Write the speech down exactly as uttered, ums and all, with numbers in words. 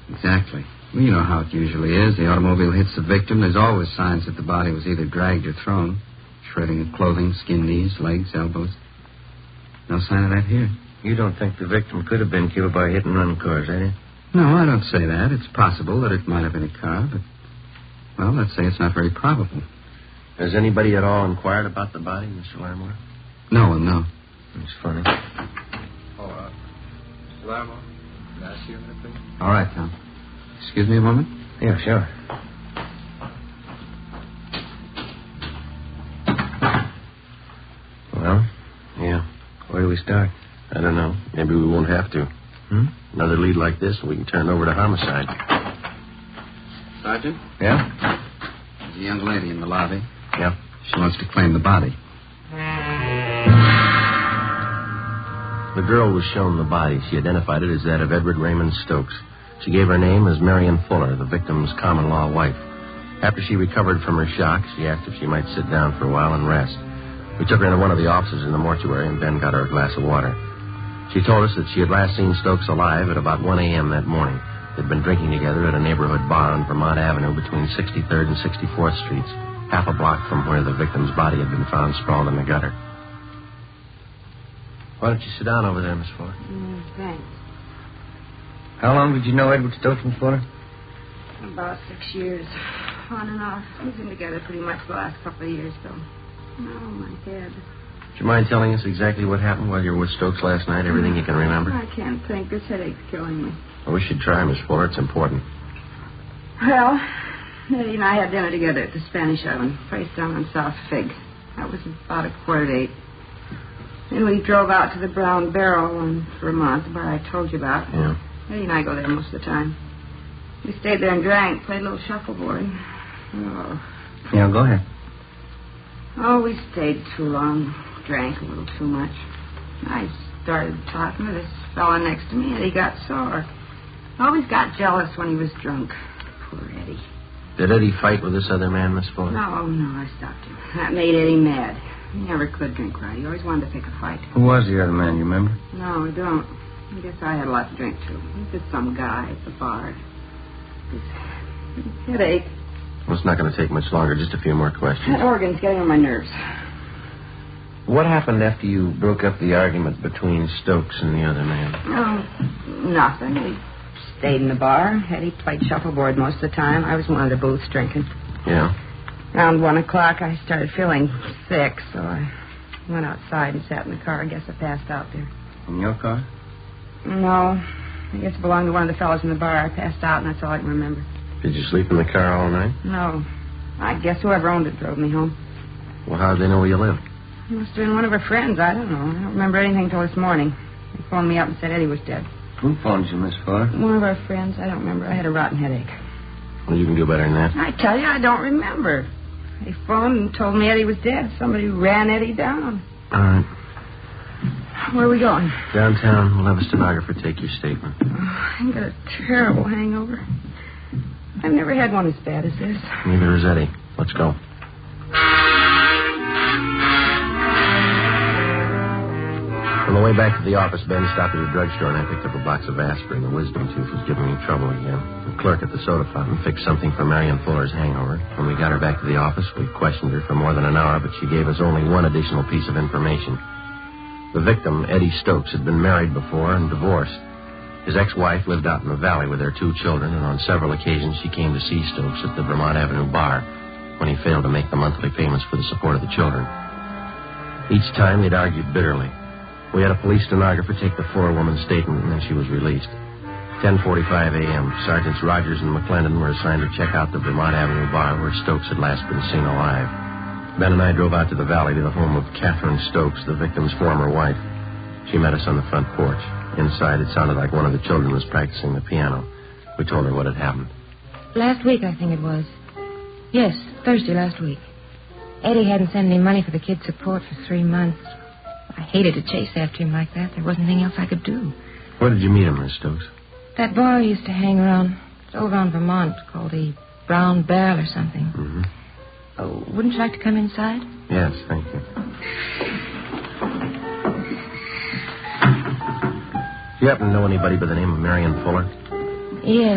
Exactly. Well, you know how it usually is. The automobile hits the victim. There's always signs that the body was either dragged or thrown. Shredding of clothing, skinned knees, legs, elbows. No sign of that here. You don't think the victim could have been killed by hit-and-run cars, eh? No, I don't say that. It's possible that it might have been a car, but, well, let's say it's not very probable. Has anybody at all inquired about the body, Mister Larimore? No one, no. It's funny. Oh, uh, Mister Larimore, can I see you a minute, please? All right, Tom. Excuse me a moment? Yeah, sure. Well, yeah. Where do we start? I don't know. Maybe we won't have to. Hmm? Another lead like this, and we can turn it over to homicide. Sergeant? Yeah? There's a young lady in the lobby. Yeah. She wants to claim the body. The girl was shown the body. She identified it as that of Edward Raymond Stokes. She gave her name as Marion Fuller, the victim's common-law wife. After she recovered from her shock, she asked if she might sit down for a while and rest. We took her into one of the offices in the mortuary, and Ben got her a glass of water. She told us that she had last seen Stokes alive at about one a.m. that morning. They'd been drinking together at a neighborhood bar on Vermont Avenue between sixty-third and sixty-fourth Streets, half a block from where the victim's body had been found sprawled in the gutter. Why don't you sit down over there, Miss Fuller? Mm, thanks. How long did you know Edward Stokes, Miss Fuller? About six years. On and off. We've been together pretty much the last couple of years, though. Oh, my head. Would you mind telling us exactly what happened while you were with Stokes last night? Everything you can remember? I can't think. This headache's killing me. I wish you'd try, Miss Fuller. It's important. Well, Eddie and I had dinner together at the Spanish Island, place down on South Fig. That was about a quarter to eight. Then we drove out to the Brown Barrel in Vermont, the bar I told you about. Yeah. Eddie and I go there most of the time. We stayed there and drank, played a little shuffleboard. Oh. Yeah, go ahead. Oh, we stayed too long. Drank a little too much. I started talking to this fella next to me, and he got sore. Always got jealous when he was drunk. Poor Eddie. Did Eddie fight with this other man, Miss Fuller? No, no, I stopped him. That made Eddie mad. He never could drink right. He always wanted to pick a fight. Who was the other man, you remember? No, I don't. I guess I had a lot to drink, too. He was just some guy at the bar. His headache. Well, it's not going to take much longer. Just a few more questions. That organ's getting on my nerves. What happened after you broke up the argument between Stokes and the other man? Oh, nothing. We stayed in the bar. Eddie played shuffleboard most of the time. I was in one of the booths drinking. Yeah? Around one o'clock, I started feeling sick, so I went outside and sat in the car. I guess I passed out there. In your car? No. I guess it belonged to one of the fellows in the bar. I passed out, and that's all I can remember. Did you sleep in the car all night? No. I guess whoever owned it drove me home. Well, how did they know where you lived? It must have been one of her friends. I don't know. I don't remember anything until this morning. They phoned me up and said Eddie was dead. Who phoned you, Miss Fuller? One of our friends. I don't remember. I had a rotten headache. Well, you can do better than that. I tell you, I don't remember. They phoned and told me Eddie was dead. Somebody ran Eddie down. All right. Where are we going? Downtown. We'll have a stenographer take your statement. Oh, I've got a terrible hangover. I've never had one as bad as this. Neither has Eddie. Let's go. On the way back to the office, Ben stopped at a drugstore and I picked up a box of aspirin. The wisdom tooth was giving me trouble again. The clerk at the soda fountain fixed something for Marion Fuller's hangover. When we got her back to the office, we questioned her for more than an hour, but she gave us only one additional piece of information. The victim, Eddie Stokes, had been married before and divorced. His ex-wife lived out in the valley with their two children, and on several occasions she came to see Stokes at the Vermont Avenue bar when he failed to make the monthly payments for the support of the children. Each time they'd argued bitterly. We had a police stenographer take the forewoman's statement, and then she was released. ten forty-five a.m., Sergeants Rogers and McClendon were assigned to check out the Vermont Avenue bar where Stokes had last been seen alive. Ben and I drove out to the valley to the home of Catherine Stokes, the victim's former wife. She met us on the front porch. Inside, it sounded like one of the children was practicing the piano. We told her what had happened. Last week, I think it was. Yes, Thursday last week. Eddie hadn't sent any money for the kid's support for three months. I hated to chase after him like that. There wasn't anything else I could do. Where did you meet him, Miss Stokes? That bar he used to hang around. It's over on Vermont, called the Brown Barrel or something. Mm-hmm. Oh, wouldn't you like to come inside? Yes, thank you. Do you happen to know anybody by the name of Marion Fuller? Yes.